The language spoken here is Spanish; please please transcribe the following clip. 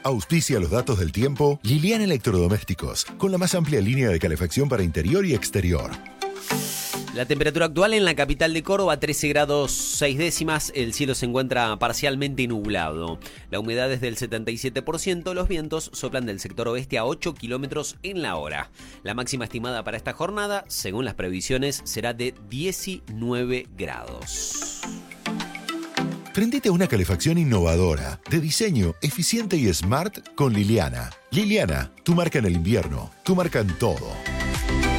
Auspicia los datos del tiempo Liliana Electrodomésticos, con la más amplia línea de calefacción para interior y exterior. La temperatura actual en la capital de Córdoba, 13 grados 6 décimas. El cielo se encuentra parcialmente nublado. La humedad es del 77%. Los vientos soplan del sector oeste a 8 kilómetros en la hora. La máxima estimada para esta jornada, según las previsiones, será de 19 grados. Prendete a una calefacción innovadora, de diseño eficiente y smart con Liliana. Liliana, tu marca en el invierno, tu marca en todo.